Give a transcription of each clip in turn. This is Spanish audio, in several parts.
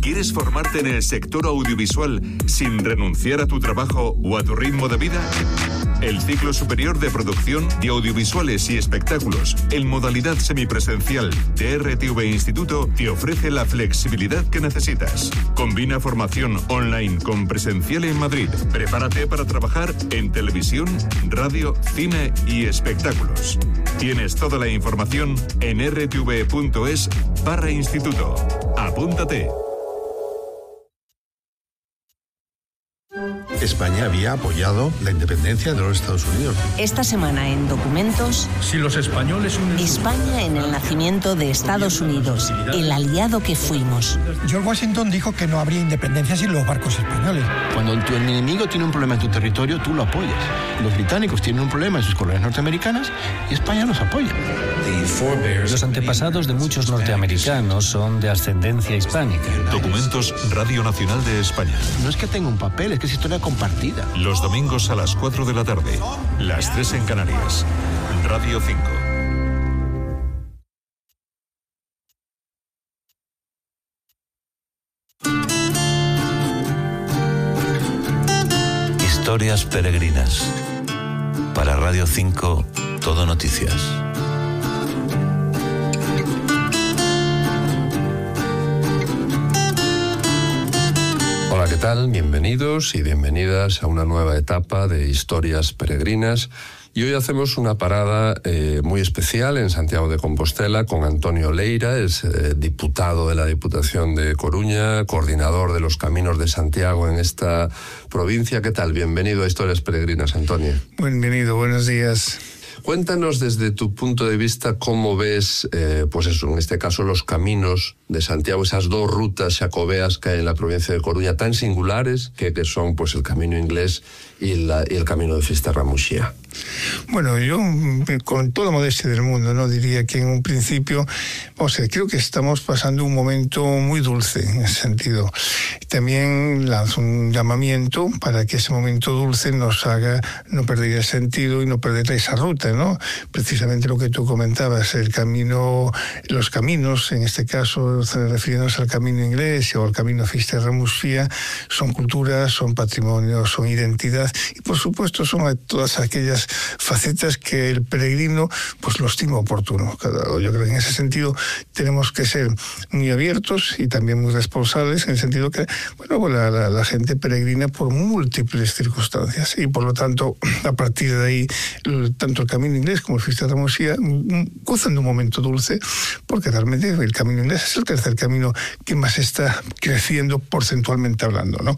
¿Quieres formarte en el sector audiovisual sin renunciar a tu trabajo o a tu ritmo de vida? El ciclo superior de producción de audiovisuales y espectáculos en modalidad semipresencial de RTV Instituto te ofrece la flexibilidad que necesitas. Combina formación online con presencial en Madrid. Prepárate para trabajar en televisión, radio, cine y espectáculos. Tienes toda la información en rtv.es/instituto. Apúntate. España había apoyado la independencia de los Estados Unidos. Esta semana en Documentos, si los españoles España en el nacimiento de Estados Unidos, el aliado que fuimos. George Washington dijo que no habría independencia sin los barcos españoles. Cuando tu enemigo tiene un problema en tu territorio, tú lo apoyas. Los británicos tienen un problema en sus colonias norteamericanas y España los apoya. Los antepasados de muchos norteamericanos son de ascendencia hispánica. Documentos Radio Nacional de España. No es que tenga un papel, es que es historia compartida. Los domingos a las 4 de la tarde, las 3 en Canarias. Radio 5. Historias peregrinas. Para Radio 5, Todo Noticias. Hola, ¿qué tal? Bienvenidos y bienvenidas a una nueva etapa de Historias Peregrinas. Y hoy hacemos una parada muy especial en Santiago de Compostela con Antonio Leira, es diputado de la Diputación de Coruña, coordinador de los Caminos de Santiago en esta provincia. ¿Qué tal? Bienvenido a Historias Peregrinas, Antonio. Bienvenido, buenos días. Cuéntanos desde tu punto de vista cómo ves, pues eso, en este caso los caminos de Santiago, esas dos rutas jacobeas que hay en la provincia de Coruña tan singulares que son pues el camino inglés y el camino de Fisterra-Muxía. Bueno, yo con toda modestia del mundo, ¿no? Diría que en un principio, creo que estamos pasando un momento muy dulce en ese sentido. También lanzo un llamamiento para que ese momento dulce nos haga no perder el sentido y no perder esa ruta, ¿no? Precisamente lo que tú comentabas, el camino, los caminos, en este caso refiriéndose al camino inglés o al camino Fisterra-Muxía, son cultura, son patrimonio, son identidad y por supuesto son todas aquellas facetas que el peregrino pues lo estima oportuno. Yo creo que en ese sentido tenemos que ser muy abiertos y también muy responsables, en el sentido que la gente peregrina por múltiples circunstancias y por lo tanto a partir de ahí tanto el camino inglés como el Fisterra-Muxía gozan de un momento dulce porque realmente el camino inglés es el tercer camino que más está creciendo porcentualmente hablando, ¿no?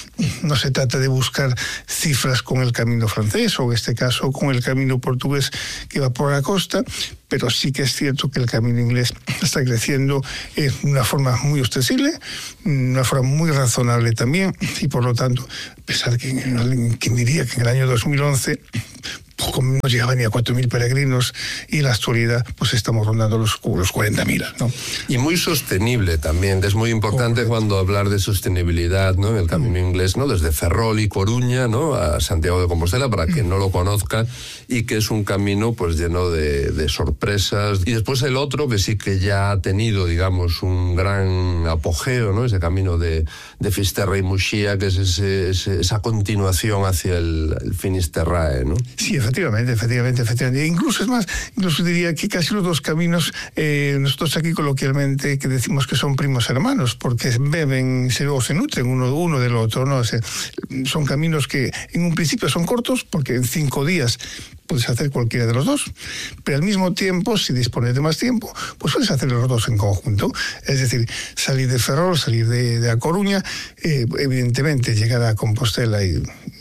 No se trata de buscar cifras con el camino francés o en este caso con el camino portugués que va por la costa, pero sí que es cierto que el camino inglés está creciendo de una forma muy ostensible, una forma muy razonable también, y por lo tanto, a pesar que quien diría que en el año 2011 poco menos llegaban ni a 4.000 peregrinos y en la actualidad pues estamos rondando los 40.000, ¿no? Y muy sostenible también, es muy importante cuando hablar de sostenibilidad, ¿no? En el camino inglés, ¿no? Desde Ferrol y Coruña, ¿no? A Santiago de Compostela, para quien no lo conozca, y que es un camino pues lleno de sorpresas. Y después el otro que sí que ya ha tenido, digamos, un gran apogeo, ¿no? Ese camino de Fisterra y Muxía, que es esa continuación hacia el Finisterrae, ¿no? Sí, efectivamente. Incluso es más, incluso diría que casi los dos caminos, nosotros aquí coloquialmente que decimos que son primos hermanos, porque beben o se nutren uno del otro, ¿no? Son caminos que en un principio son cortos, porque en 5 días puedes hacer cualquiera de los dos, pero al mismo tiempo, si dispones de más tiempo, pues puedes hacer los dos en conjunto. Es decir, salir de Ferrol, salir de A Coruña, evidentemente llegar a Compostela y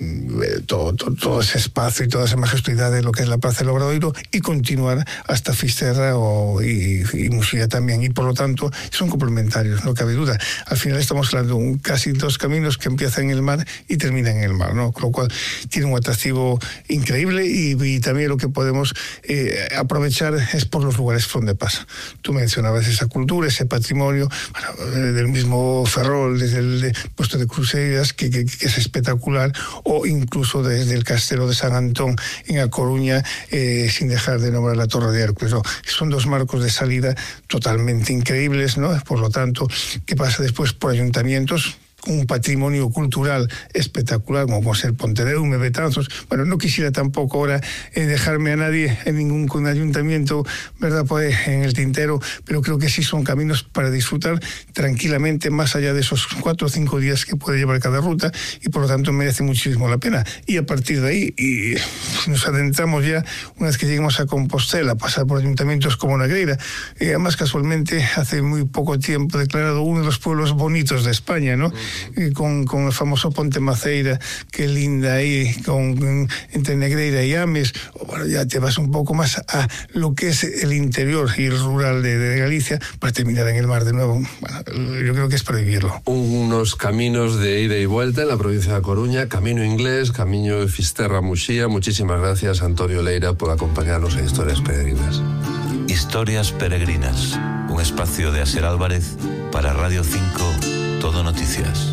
todo ese espacio y toda esa majestuosidad de lo que es la Plaza del Obradoiro y continuar hasta Fisterra y Muxía también. Y por lo tanto, son complementarios, no cabe duda. Al final estamos hablando de casi 2 caminos que empiezan en el mar y terminan en el mar, ¿no? Con lo cual tiene un atractivo increíble y y también lo que podemos aprovechar es por los lugares por donde pasa. Tú mencionabas esa cultura, ese patrimonio, del mismo Ferrol, desde el puesto de Cruceiras, que es espectacular, o incluso desde el Castelo de San Antón en A Coruña, sin dejar de nombrar la Torre de Hércules, ¿no? Son dos marcos de salida totalmente increíbles, ¿no? Por lo tanto, ¿qué pasa después por ayuntamientos? Un patrimonio cultural espectacular, como puede ser Pontedeume, Betanzos. Bueno, no quisiera tampoco ahora dejarme a nadie en ningún ayuntamiento, ¿verdad?, pues, en el tintero, pero creo que sí son caminos para disfrutar tranquilamente, más allá de esos 4 o 5 días que puede llevar cada ruta, y por lo tanto merece muchísimo la pena. Y a partir de ahí, y nos adentramos ya, una vez que lleguemos a Compostela, pasar por ayuntamientos como Negreira, además casualmente hace muy poco tiempo declarado uno de los pueblos bonitos de España, ¿no? Con el famoso Ponte Maceira, que linda ahí, entre Negreira y Ames. Bueno, ya te vas un poco más a lo que es el interior y el rural de Galicia, para terminar en el mar de nuevo. Bueno, yo creo que es para vivirlo. Unos caminos de ida y vuelta en la provincia de Coruña, camino inglés, camino de Fisterra-Muxía. Muchísimas gracias, Antonio Leira, por acompañarnos en Historias Peregrinas. Historias Peregrinas, un espacio de Asier Álvarez para Radio 5, Todo Noticias.